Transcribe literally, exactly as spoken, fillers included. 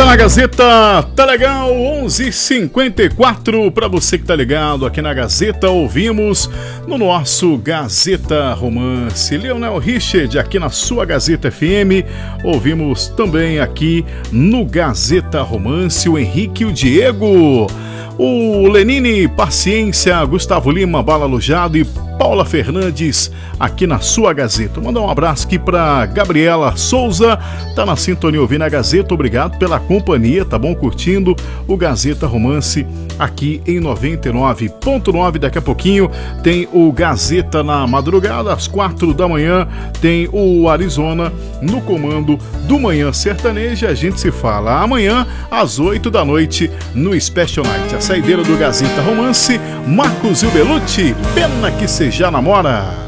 na Gazeta, tá legal, onze e cinquenta e quatro, para você que tá ligado aqui na Gazeta, ouvimos no nosso Gazeta Romance, Leonel Richard aqui na sua Gazeta F M, ouvimos também aqui no Gazeta Romance o Henrique e o Diego, o Lenine, Paciência, Gustavo Lima, Bala Lujado e Paula Fernandes aqui na sua Gazeta. Mandar um abraço aqui para Gabriela Souza, tá na sintonia ouvindo a Gazeta, obrigado pela companhia, tá bom? Curtindo o Gazeta Romance aqui em noventa e nove ponto nove. Daqui a pouquinho tem o Gazeta na madrugada, às quatro da manhã tem o Arizona no comando do Manhã Sertaneja. A gente se fala amanhã às oito da noite no Special Night. A saideira do Gazeta Romance, Marcos e o Belucci, pena que cê já namora.